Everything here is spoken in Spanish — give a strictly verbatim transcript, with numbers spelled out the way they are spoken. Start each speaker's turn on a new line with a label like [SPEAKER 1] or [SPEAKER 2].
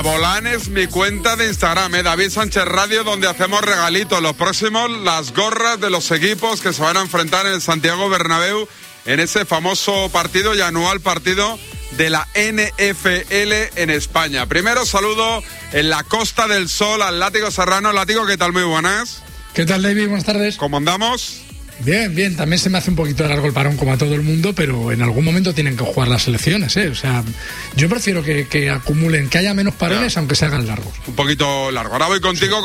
[SPEAKER 1] Nabolán es mi cuenta de Instagram, ¿eh? David Sánchez Radio, donde hacemos regalitos. Los próximos, las gorras de los equipos que se van a enfrentar en el Santiago Bernabéu en ese famoso partido y anual partido de la N F L en España. Primero saludo en la Costa del Sol al Látigo Serrano. Látigo, ¿qué tal? Muy buenas.
[SPEAKER 2] ¿Qué tal, David? Buenas tardes.
[SPEAKER 1] ¿Cómo andamos?
[SPEAKER 2] Bien, bien. También se me hace un poquito largo el parón como a todo el mundo, pero en algún momento tienen que jugar las selecciones, ¿eh? O sea, yo prefiero que, que acumulen, que haya menos parones, ya, aunque se hagan largos.
[SPEAKER 1] Un poquito largo. Ahora voy contigo. Sí.